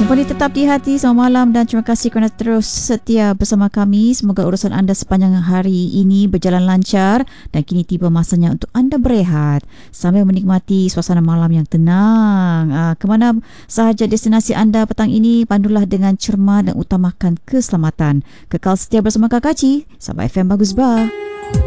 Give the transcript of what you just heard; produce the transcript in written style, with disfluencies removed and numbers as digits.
Sempurna tetap di hati. Selamat malam dan terima kasih kerana terus setia bersama kami. Semoga urusan anda sepanjang hari ini berjalan lancar dan kini tiba masanya untuk anda berehat sambil menikmati suasana malam yang tenang. Kemana sahaja destinasi anda petang ini, pandulah dengan cermat dan utamakan keselamatan. Kekal setia bersama Kak Kaci. Sahabat FM Bagus Bah.